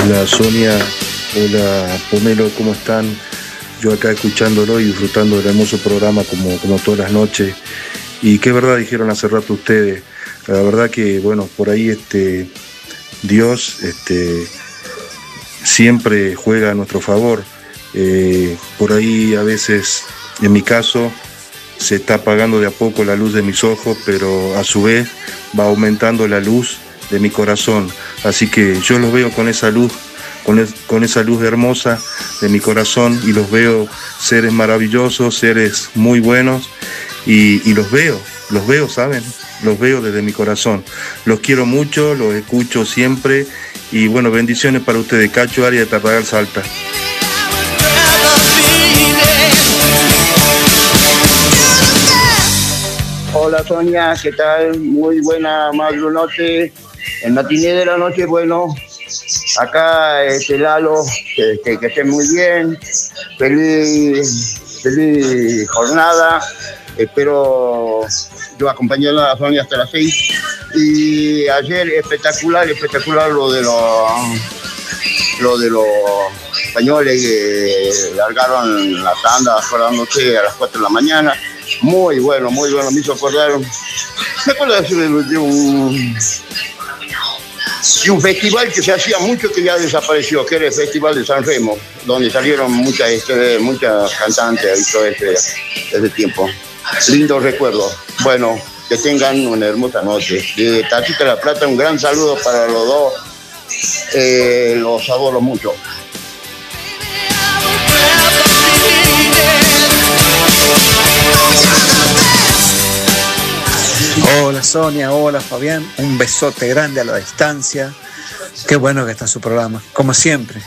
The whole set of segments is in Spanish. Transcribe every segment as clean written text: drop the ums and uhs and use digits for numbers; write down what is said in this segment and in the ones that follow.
Hola Sonia, hola Pomelo, ¿cómo están? Yo acá escuchándolo y disfrutando del hermoso programa como todas las noches. Y qué verdad dijeron hace rato ustedes. La verdad que, bueno, por ahí Dios siempre juega a nuestro favor. Por ahí a veces, en mi caso, se está apagando de a poco la luz de mis ojos, pero a su vez va aumentando la luz de mi corazón. Así que yo los veo con esa luz, con esa luz hermosa de mi corazón, y los veo seres maravillosos, seres muy buenos, y los veo, ¿saben? Los veo desde mi corazón. Los quiero mucho, los escucho siempre, y bueno, bendiciones para ustedes. Cacho Arias de Tartagal, Salta. Hola Sonia, ¿qué tal? Muy buena noche. El matiné de la noche, bueno, acá Lalo, que esté muy bien. Feliz jornada. Espero yo acompañando a Sonia hasta las 6. Y ayer espectacular lo de los españoles que largaron la tanda acordándose a las 4 de la mañana. Muy bueno, me hizo acordar. Me acuerdo de un festival que se hacía mucho que ya desapareció, que era el Festival de San Remo, donde salieron muchas cantantes y todo ese tiempo. Lindo recuerdo. Bueno, que tengan una hermosa noche. De Tatita de la Plata, un gran saludo para los dos. Los adoro mucho. Hola Sonia, hola Fabián, un besote grande a la distancia. Qué bueno que está su programa, como siempre.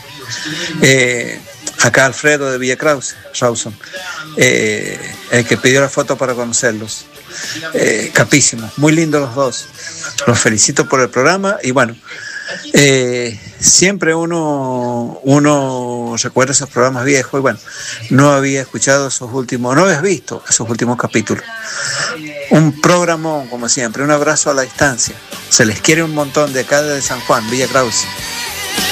Acá Alfredo de Villa Rawson, el que pidió la foto para conocerlos. Capísimos, muy lindos los dos. Los felicito por el programa y bueno, siempre uno recuerda esos programas viejos y bueno, no había visto esos últimos capítulos. Un programón como siempre, un abrazo a la distancia. Se les quiere un montón de acá de San Juan, Villa Krause.